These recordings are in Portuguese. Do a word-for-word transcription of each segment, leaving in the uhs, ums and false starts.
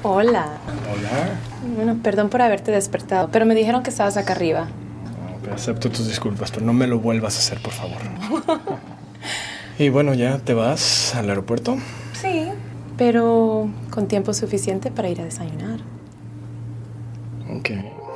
Hola. Hola. Bueno, perdón por haberte despertado, pero me dijeron que estabas acá arriba. No, acepto tus disculpas, pero no me lo vuelvas a hacer, por favor. Y bueno, ¿ya te vas al aeropuerto? Sí, pero con tiempo suficiente para ir a desayunar. Ok.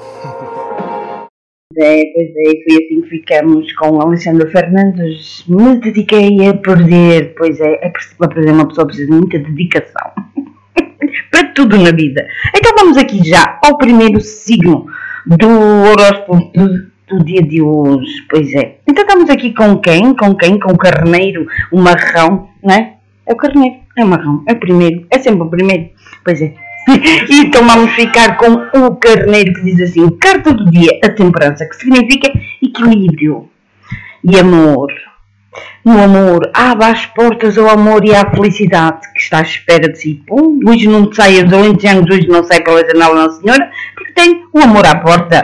É, pois é, foi assim que ficamos com Alexandra Fernandes. Me dediquei a perder, pois é, é para perder uma pessoa precisa de muita dedicação. Para tudo na vida. Então vamos aqui já ao primeiro signo do horóscopo do, do dia de hoje. Pois é. Então estamos aqui com quem? Com quem? Com o carneiro, o marrão, não é? É o carneiro, é o marrão, é o primeiro, é sempre o primeiro. Pois é. E então vamos ficar com o carneiro que diz assim: carta do dia, a temperança, que significa equilíbrio e amor. No amor, abre as portas ao amor e à felicidade que está à espera de si. Pum, hoje não sai as alentejangos, hoje não sai pela janela, não senhora, porque tem o amor à porta.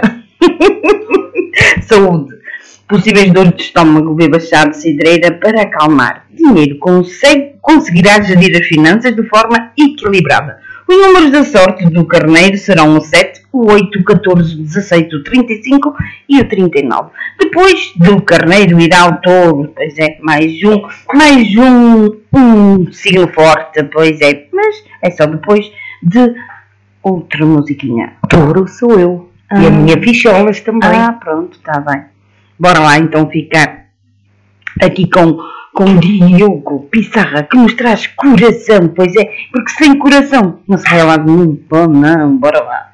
Saúde. Possíveis dores de estômago, beba chá de cidreira para acalmar. Dinheiro, consegue, conseguirá gerir as finanças de forma equilibrada. Os números da sorte do carneiro serão o sete, o oito, o catorze, o dezasseis, o trinta e cinco e o trinta e nove. Depois do carneiro irá o touro, pois é, mais um, mais um, um signo forte, pois é, mas é só depois de outra musiquinha. Touro sou eu. Ah. E a minha ficholas também. Ah, pronto, está bem. Bora lá então ficar aqui com, com Diogo Pissarra, que nos traz coração, pois é, porque sem coração não se vai lá de nenhum. Bom, não, bora lá.